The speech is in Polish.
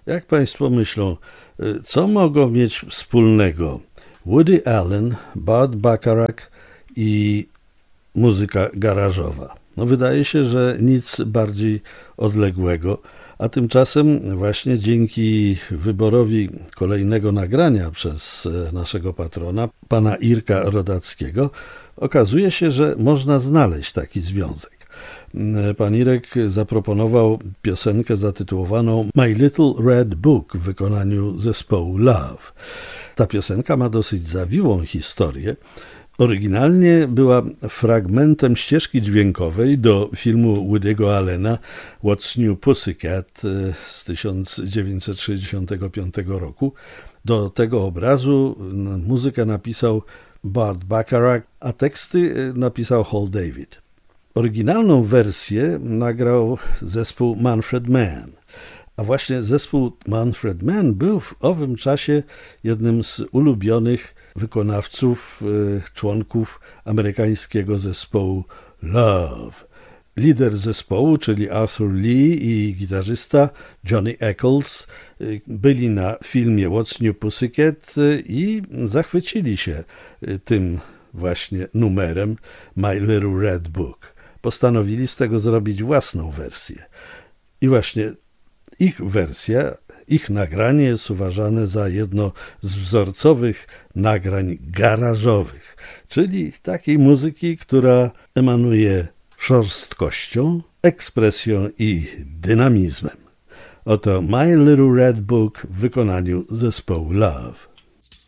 Jak Państwo myślą, co mogą mieć wspólnego Woody Allen, Burt Bacharach i muzyka garażowa? No wydaje się, że nic bardziej odległego, a tymczasem właśnie dzięki wyborowi kolejnego nagrania przez naszego patrona, pana Irka Rodackiego, okazuje się, że można znaleźć taki związek. Pan Irek zaproponował piosenkę zatytułowaną My Little Red Book w wykonaniu zespołu Love. Ta piosenka ma dosyć zawiłą historię. Oryginalnie była fragmentem ścieżki dźwiękowej do filmu Woody'ego Allena What's New Pussycat z 1965 roku. Do tego obrazu muzykę napisał Burt Bacharach, a teksty napisał Hal David. Oryginalną wersję nagrał zespół Manfred Mann, a właśnie zespół Manfred Mann był w owym czasie jednym z ulubionych wykonawców, członków amerykańskiego zespołu Love. Lider zespołu, czyli Arthur Lee i gitarzysta Johnny Eccles byli na filmie What's New Pussycat i zachwycili się tym właśnie numerem My Little Red Book. Postanowili z tego zrobić własną wersję. I właśnie ich wersja, ich nagranie jest uważane za jedno z wzorcowych nagrań garażowych, czyli takiej muzyki, która emanuje szorstkością, ekspresją i dynamizmem. Oto My Little Red Book w wykonaniu zespołu Love.